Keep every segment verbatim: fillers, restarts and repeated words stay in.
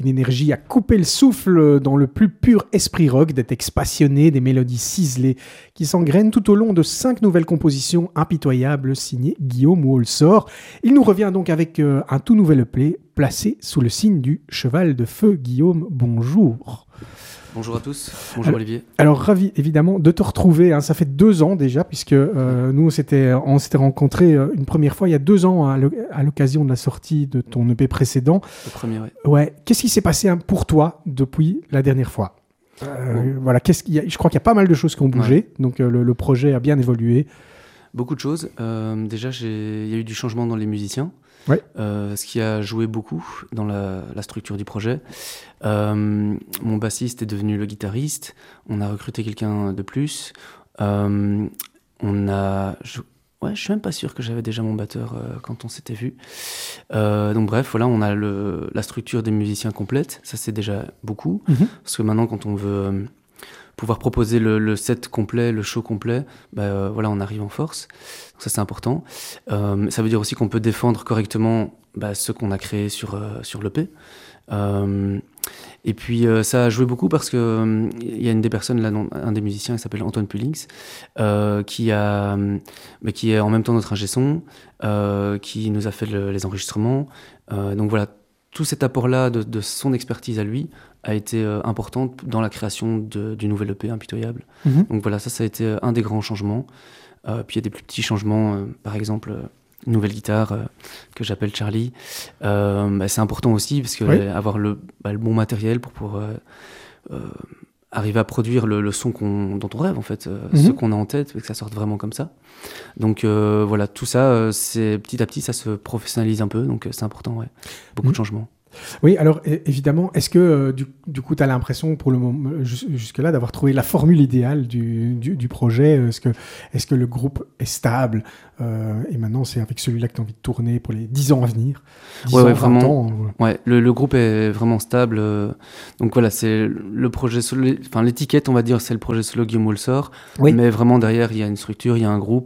une énergie à couper le souffle dans le plus pur esprit rock, des textes passionnés, des mélodies ciselées qui s'engrainent tout au long de cinq nouvelles compositions impitoyables signées Guillaume Walsall. Il nous revient donc avec euh, un tout nouvel E P placé sous le signe du cheval de feu. Guillaume, bonjour. Bonjour à tous, bonjour alors, Olivier. Alors ravi évidemment de te retrouver, hein. Ça fait deux ans déjà puisque euh, nous on s'était, on s'était rencontrés euh, une première fois il y a deux ans à, à l'occasion de la sortie de ton E P précédent. Le premier, oui. Ouais. Qu'est-ce qui s'est passé hein, pour toi depuis la dernière fois? euh, bon. Voilà, qu'est-ce qu'il y a, je crois qu'il y a pas mal de choses qui ont bougé, ouais. donc euh, le, le projet a bien évolué. Beaucoup de choses. Euh, déjà, j'ai... il y a eu du changement dans les musiciens. Ouais. Euh, ce qui a joué beaucoup dans la, la structure du projet. Euh, mon bassiste est devenu le guitariste. On a recruté quelqu'un de plus. Euh, on a... Je... Ouais, je suis même pas sûr que j'avais déjà mon batteur euh, quand on s'était vu. Euh, donc bref, voilà, on a le... la structure des musiciens complète. Ça, c'est déjà beaucoup. Mm-hmm. Parce que maintenant, quand on veut... Euh, pouvoir proposer le, le set complet, le show complet, bah, euh, voilà, on arrive en force. Donc ça, c'est important. Euh, ça veut dire aussi qu'on peut défendre correctement bah, ce qu'on a créé sur, euh, sur l'E P. Euh, et puis, euh, ça a joué beaucoup parce qu'il euh, y a une des personnes, là, non, un des musiciens, il s'appelle Antoine Pullings, euh, qui, a, bah, qui est en même temps notre ingé son, euh, qui nous a fait le, les enregistrements. Euh, donc voilà, tout cet apport-là de, de son expertise à lui a été euh, important dans la création de, du nouvel E P Impitoyable. Mm-hmm. Donc voilà, ça, ça a été un des grands changements. Euh, puis il y a des plus petits changements, euh, par exemple, euh, une nouvelle guitare euh, que j'appelle Charlie. Euh, bah, c'est important aussi, parce que oui. euh, avoir le, bah, le bon matériel pour pouvoir euh, euh, arriver à produire le, le son qu'on, dont on rêve, en fait, euh, mm-hmm. ce qu'on a en tête, et que ça sorte vraiment comme ça. Donc euh, voilà, tout ça, euh, c'est, petit à petit, ça se professionnalise un peu, donc euh, c'est important, ouais. Beaucoup mm-hmm. de changements. Oui, alors évidemment, est-ce que euh, du, du coup, tu as l'impression pour le moment, jusque-là d'avoir trouvé la formule idéale du, du, du projet? Est-ce que, est-ce que le groupe est stable euh, et maintenant c'est avec celui-là que tu as envie de tourner pour les dix ans à venir? dix ouais, ans, ouais, vingt vraiment, ans, euh... ouais, le, le groupe est vraiment stable. Euh, donc voilà, c'est le projet solo, enfin l'étiquette, on va dire, c'est le projet solo Guillaume Walsall. Oui. Mais vraiment derrière, il y a une structure, il y a un groupe.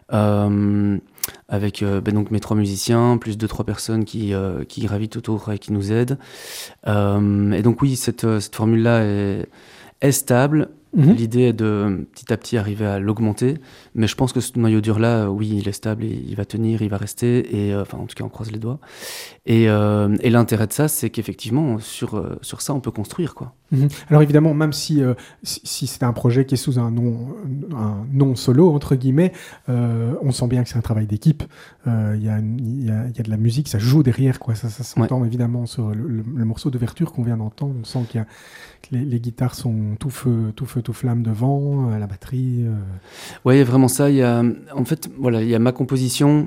Euh, avec euh, ben donc mes trois musiciens, plus deux, trois personnes qui, euh, qui gravitent autour et qui nous aident. Euh, et donc oui, cette, cette formule-là est, est stable. Mm-hmm. L'idée est de petit à petit arriver à l'augmenter. Mais je pense que ce noyau dur-là, oui, il est stable, et il va tenir, il va rester. Et, euh, enfin, en tout cas, on croise les doigts. Et, euh, et l'intérêt de ça, c'est qu'effectivement, sur, euh, sur ça, on peut construire, quoi. Mmh. Alors évidemment, même si, euh, si, si c'est un projet qui est sous un nom, un nom solo, entre guillemets, euh, on sent bien que c'est un travail d'équipe. Il euh, y, y, y a de la musique, ça joue derrière, quoi. Ça, ça s'entend ouais. évidemment sur le, le, le morceau d'ouverture qu'on vient d'entendre. On sent qu'il y a, que les, les guitares sont tout feu, tout feu, tout flamme devant, euh, la batterie. Euh... Oui, il y a vraiment ça. Il y a, en fait, voilà, il y a ma composition.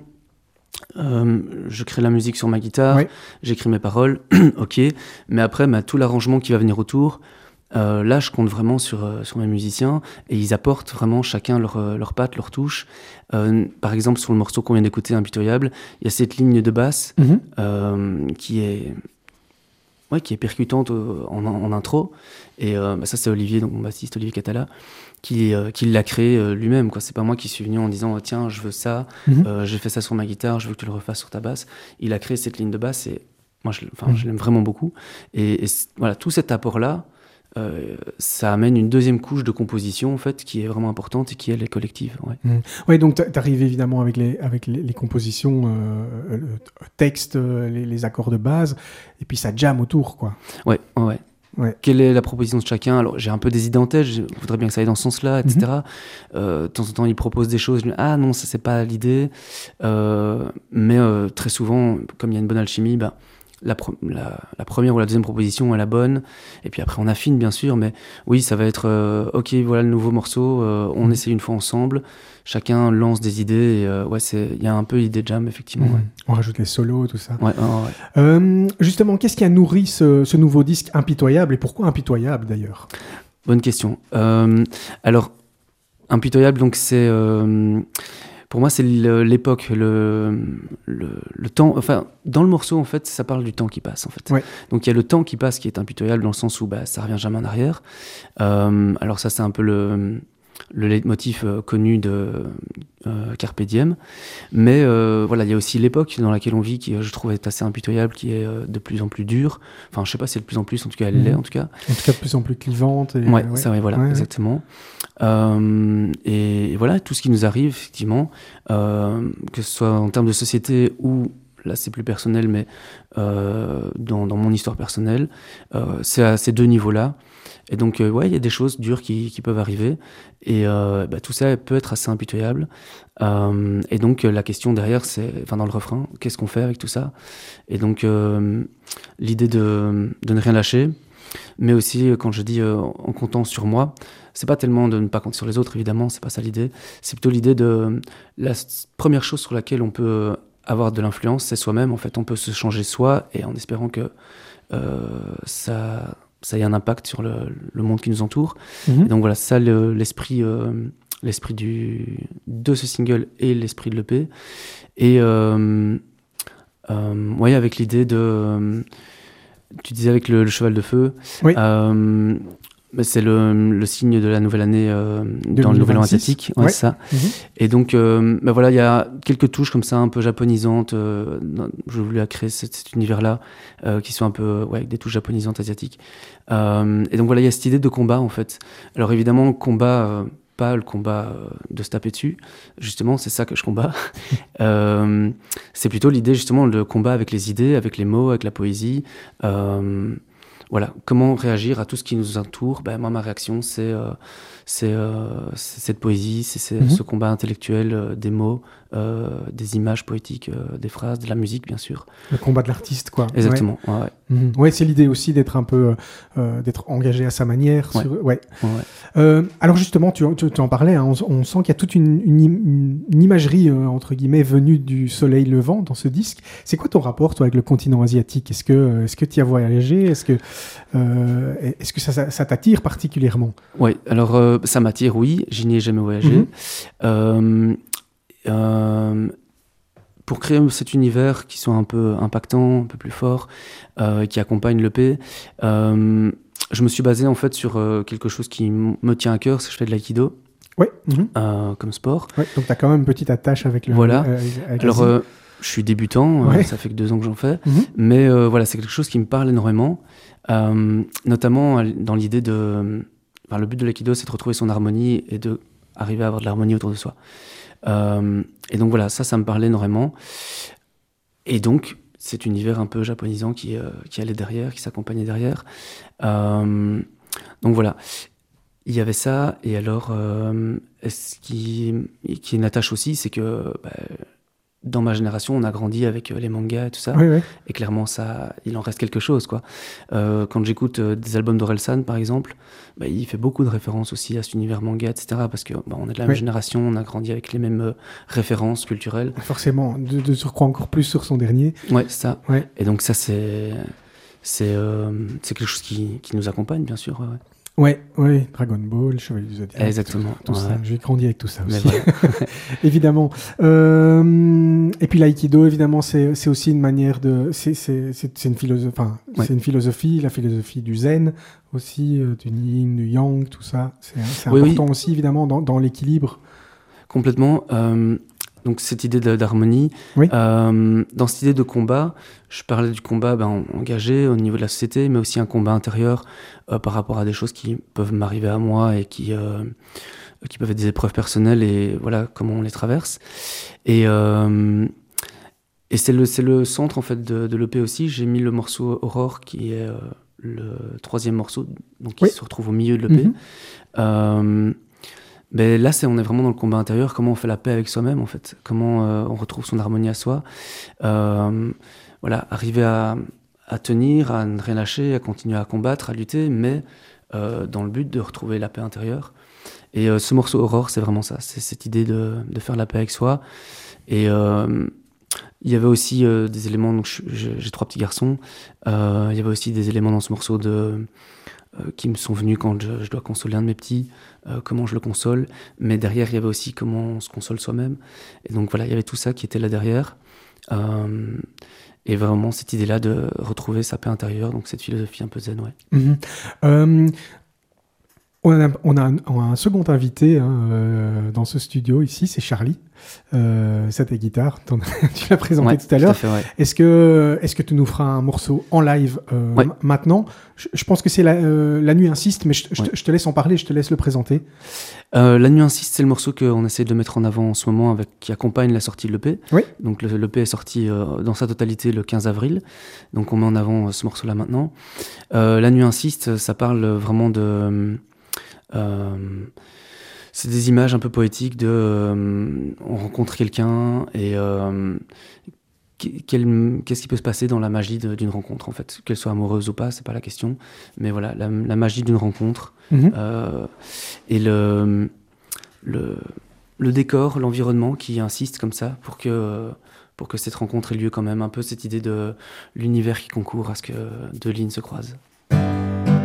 Euh, je crée la musique sur ma guitare, oui. J'écris mes paroles, ok, mais après bah, tout l'arrangement qui va venir autour, euh, là je compte vraiment sur, euh, sur mes musiciens et ils apportent vraiment chacun leur, euh, leur patte, leur touche. Euh, par exemple sur le morceau qu'on vient d'écouter, Impitoyable, il y a cette ligne de basse mm-hmm. euh, qui est... Ouais, qui est percutante en, en intro, et euh, bah ça c'est Olivier, donc mon bassiste Olivier Catala, qui, euh, qui l'a créé euh, lui-même, quoi. C'est pas moi qui suis venu en disant tiens je veux ça, mm-hmm. euh, j'ai fait ça sur ma guitare, je veux que tu le refasses sur ta basse. Il a créé cette ligne de basse et moi je, mm-hmm. je l'aime vraiment beaucoup, et, et voilà, tout cet apport là Euh, ça amène une deuxième couche de composition en fait qui est vraiment importante et qui elle est collective. Ouais, mmh. Ouais, donc tu arrives évidemment avec les, avec les, les compositions, euh, le texte, les, les accords de base, et puis ça jam autour, quoi. Ouais, ouais. Ouais. Quelle est la proposition de chacun? Alors j'ai un peu des idées en tête, je voudrais bien que ça aille dans ce sens-là, et cetera. Mmh. Euh, de temps en temps, ils proposent des choses, je dis ah non, ça c'est pas l'idée. Euh, mais euh, très souvent, comme il y a une bonne alchimie, bah, La, pro- la, la première ou la deuxième proposition est la bonne, et puis après on affine bien sûr, mais oui, ça va être euh, ok, voilà le nouveau morceau, euh, on mmh. essaie une fois ensemble, chacun lance des idées, et euh, ouais, il y a un peu idée jam effectivement. Mmh. Ouais. On rajoute les solos, tout ça. Ouais, ouais, ouais. Euh, justement, qu'est-ce qui a nourri ce, ce nouveau disque Impitoyable, et pourquoi Impitoyable d'ailleurs? Bonne question. Euh, alors, Impitoyable, donc c'est... Euh, Pour moi, c'est l'époque, le, le, le temps... Enfin, dans le morceau, en fait, ça parle du temps qui passe, en fait. Ouais. Donc, il y a le temps qui passe qui est impitoyable dans le sens où bah, ça revient jamais en arrière. Euh, alors ça, c'est un peu le, le leitmotiv euh, connu de euh, Carpe Diem. Mais euh, voilà, il y a aussi l'époque dans laquelle on vit qui, je trouve, est assez impitoyable, qui est euh, de plus en plus dure. Enfin, je sais pas si c'est de plus en plus, en tout cas, elle mmh. l'est, en tout cas. En tout cas, de plus en plus clivante. Et, ouais, ouais, ça, ouais, voilà, ouais, exactement. Ouais. Euh, et, et voilà, tout ce qui nous arrive, effectivement, euh, que ce soit en termes de société ou là c'est plus personnel, mais euh, dans, dans mon histoire personnelle, euh, c'est à ces deux niveaux-là. Et donc, euh, ouais, il y a des choses dures qui, qui peuvent arriver, et euh, bah, tout ça peut être assez impitoyable. Euh, et donc, euh, la question derrière, c'est, enfin dans le refrain, qu'est-ce qu'on fait avec tout ça ? Et donc, euh, l'idée de, de ne rien lâcher, mais aussi, quand je dis euh, en comptant sur moi, c'est pas tellement de ne pas compter sur les autres, évidemment, c'est pas ça l'idée, c'est plutôt l'idée de la première chose sur laquelle on peut avoir de l'influence, c'est soi-même. En fait, on peut se changer soi, et en espérant que euh, ça, ça ait un impact sur le, le monde qui nous entoure. Mmh. Et donc voilà, ça le, l'esprit, euh, l'esprit du, de ce single et l'esprit de l'E P. Et euh, euh, ouais, avec l'idée de, euh, tu disais avec le, le cheval de feu. Oui. Euh, C'est le, le signe de la nouvelle année euh, dans le Nouvel An asiatique, ouais, ouais. C'est ça. Mmh. Et donc, euh, ben voilà, il y a quelques touches comme ça, un peu japonisantes. Euh, je voulais créer cet, cet univers-là, euh, qui sont un peu, ouais, avec des touches japonisantes asiatiques. Euh, et donc voilà, il y a cette idée de combat en fait. Alors évidemment, combat, euh, pas le combat euh, de se taper dessus. Justement, c'est ça que je combats. euh, c'est plutôt l'idée justement de combat avec les idées, avec les mots, avec la poésie. Euh, Voilà, comment réagir à tout ce qui nous entoure ? Ben, moi, ma réaction, c'est, euh, c'est, euh, c'est cette poésie, c'est, c'est mm-hmm. ce combat intellectuel euh, des mots, euh, des images poétiques, euh, des phrases, de la musique, bien sûr. Le combat de l'artiste, quoi. Exactement, ouais. Ouais, ouais. Mm-hmm. Ouais, c'est l'idée aussi d'être un peu, euh, d'être engagé à sa manière. Ouais. Sur... ouais. Ouais, ouais. Euh, alors justement, tu, tu, tu en parlais, hein, on, on sent qu'il y a toute une, une, une imagerie, euh, entre guillemets, venue du soleil levant dans ce disque. C'est quoi ton rapport, toi, avec le continent asiatique ? Est-ce que, est-ce que tu y as voyagé ? Est-ce que, euh, est-ce que ça, ça, ça t'attire particulièrement ? Oui, alors euh, ça m'attire, oui. Je n'y ai jamais voyagé. Mm-hmm. Euh, euh, pour créer cet univers qui soit un peu impactant, un peu plus fort, euh, qui accompagne l'E P, euh, je me suis basé en fait sur euh, quelque chose qui m- me tient à cœur, c'est que je fais de l'aïkido. Oui. Mm-hmm. Euh, comme sport. Ouais, donc tu as quand même une petite attache avec le. Voilà. Euh, avec Alors, euh, je suis débutant, ouais. euh, ça fait que deux ans que j'en fais, mm-hmm. mais euh, voilà, c'est quelque chose qui me parle énormément, euh, notamment dans l'idée de. Enfin, le but de l'aïkido, c'est de retrouver son harmonie et de arriver à avoir de l'harmonie autour de soi. Euh, et donc voilà, ça, ça me parlait énormément. Et donc, cet univers un peu japonisant qui, euh, qui allait derrière, qui s'accompagnait derrière. Euh, donc voilà, il y avait ça. Et alors, euh, ce qui, qui est une attache aussi, c'est que bah, dans ma génération, on a grandi avec les mangas et tout ça. Oui, oui. Et clairement, ça, il en reste quelque chose, quoi. Euh, quand j'écoute euh, des albums d'Orelsan, par exemple, bah, il fait beaucoup de références aussi à cet univers manga, et cetera. Parce qu'on bah, est de la même oui. génération, on a grandi avec les mêmes euh, références culturelles. Forcément, de, de surcroît encore plus sur son dernier. Ouais, c'est ça. Ouais. Et donc ça, c'est, c'est, euh, c'est quelque chose qui, qui nous accompagne, bien sûr. Ouais, ouais. Ouais, ouais, Dragon Ball, Chevalier du Zodiac. Exactement. Tout, tout ouais. ça. J'ai grandi avec tout ça aussi. Voilà. Évidemment. Euh, et puis l'aïkido, évidemment, c'est, c'est aussi une manière de, c'est, c'est, c'est, c'est une philosophie, enfin, ouais. c'est une philosophie, la philosophie du zen aussi, euh, du yin, du yang, tout ça. C'est, c'est oui, important oui. aussi, évidemment, dans, dans l'équilibre. Complètement. Euh, donc cette idée de, d'harmonie. Oui. Euh, dans cette idée de combat, je parlais du combat ben, engagé au niveau de la société, mais aussi un combat intérieur euh, par rapport à des choses qui peuvent m'arriver à moi et qui, euh, qui peuvent être des épreuves personnelles et voilà comment on les traverse. Et, euh, et c'est, le, c'est le centre en fait de, de l'E P aussi. J'ai mis le morceau Aurore qui est euh, le troisième morceau, donc qui oui. se retrouve au milieu de l'E P. Mm-hmm. Euh, Ben là, c'est, on est vraiment dans le combat intérieur, comment on fait la paix avec soi-même, en fait, comment euh, on retrouve son harmonie à soi. Euh, voilà, arriver à, à tenir, à ne rien lâcher, à continuer à combattre, à lutter, mais euh, dans le but de retrouver la paix intérieure. Et euh, ce morceau Aurore, c'est vraiment ça, c'est cette idée de, de faire la paix avec soi. Et euh, il y avait aussi euh, des éléments, donc je, j'ai, j'ai trois petits garçons, euh, il y avait aussi des éléments dans ce morceau de... qui me sont venus quand je, je dois consoler un de mes petits, euh, comment je le console, mais derrière il y avait aussi comment on se console soi-même, et donc voilà, il y avait tout ça qui était là derrière, euh, et vraiment cette idée-là de retrouver sa paix intérieure, donc cette philosophie un peu zen, ouais. Mmh. Euh, On a, on a, un, on a un second invité hein, euh, dans ce studio ici, c'est Charlie. Euh, c'est ta guitare, tu l'as présenté ouais, tout à l'heure. Tout à fait, ouais. Est-ce que, est-ce que tu nous feras un morceau en live euh, ouais. m- maintenant? je, je pense que c'est la, euh, la nuit insiste, mais je, je, ouais. te, je te laisse en parler, je te laisse le présenter. Euh, la nuit insiste, c'est le morceau qu'on essaie de mettre en avant en ce moment, avec, qui accompagne la sortie de l'E P. Oui. Donc le, l'E P est sorti euh, dans sa totalité le quinze avril, donc on met en avant euh, ce morceau-là maintenant. Euh, la nuit insiste, ça parle vraiment de... Euh, c'est des images un peu poétiques de euh, on rencontre quelqu'un et euh, quel, qu'est-ce qui peut se passer dans la magie de, d'une rencontre en fait, qu'elle soit amoureuse ou pas, c'est pas la question, mais voilà la, la magie d'une rencontre mmh. euh, et le, le le décor, l'environnement qui insiste comme ça pour que pour que cette rencontre ait lieu quand même, un peu cette idée de l'univers qui concourt à ce que deux lignes se croisent.